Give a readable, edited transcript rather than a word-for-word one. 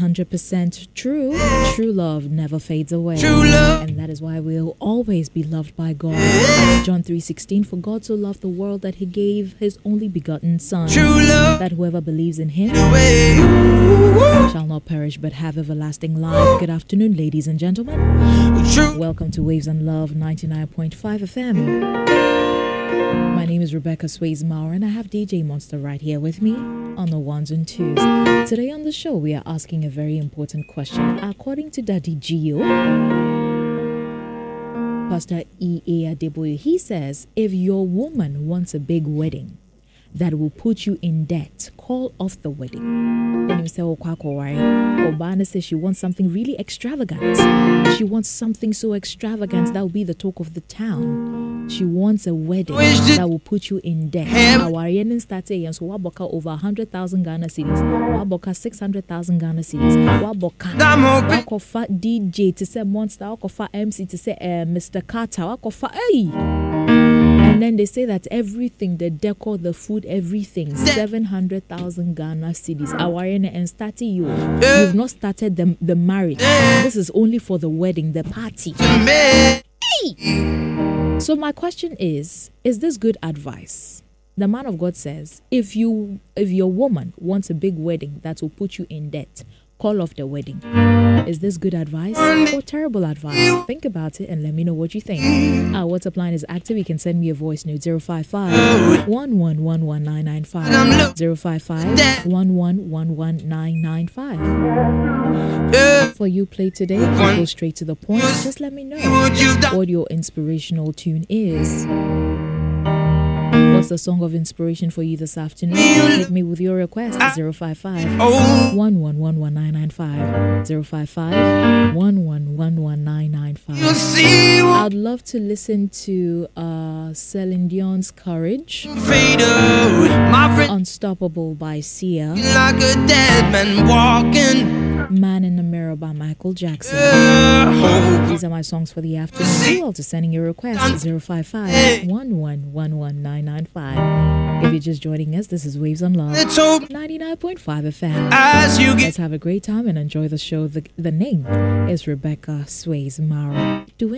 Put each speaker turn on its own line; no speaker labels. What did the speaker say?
100% true. True love never fades away.
True love.
And that is why we'll always be loved by God. John 3:16, for God so loved the world that he gave his only begotten Son,
True love.
that whoever believes in him
Way.
shall not perish but have everlasting life. Good afternoon, ladies and gentlemen.
True.
Welcome to Waves and Love 99.5 FM. My name is Rebecca Swayze Maurer, and I have DJ Monster right here with me on the ones and twos. Today on the show, we are asking a very important question. According to Daddy Gio, Pastor E.A. Adeboye, he says, if your woman wants a big wedding that will put you in debt, call off the wedding. Then you say, oh, Obana says she wants something really extravagant. She wants something so extravagant that will be the talk of the town. She wants a wedding that will put you in debt. Our yen started so Waboka over 100,000 Ghana cedis, Waboka 600,000 Ghana cedis, Waboka Wakofa DJ to say Monster, Wakofa MC to say Mr. Carter, Wakofa and then they say that everything, the decor, the food, everything, 700,000 Ghana cedis. Awariene and starting you've not started the marriage. This is only for the wedding, the party. Hey! So my question is this good advice? The man of God says, if your woman wants a big wedding that will put you in debt, call off the wedding. Is this good advice or terrible advice? Think about it and let me know what you think. Our WhatsApp line is active. You can send me a voice note 055 1111995 055 1111995. For you play today, we'll go straight to the point. Just let me know what your inspirational tune is. What's the song of inspiration for you this afternoon? Hit me with your request 055 1111995 055 1111995. I'd love to listen to Celine Dion's Courage, Unstoppable by Sia,
Like a dead man walking.
Man in the Mirror by Michael Jackson. These are my songs for the afternoon. You also sending your request 055 1111995. If you're just joining us, this is Waves on Love 99.5 FM.
As you get
Let's have a great time and enjoy the show. The name is Rebecca Swayze Maurer. Doing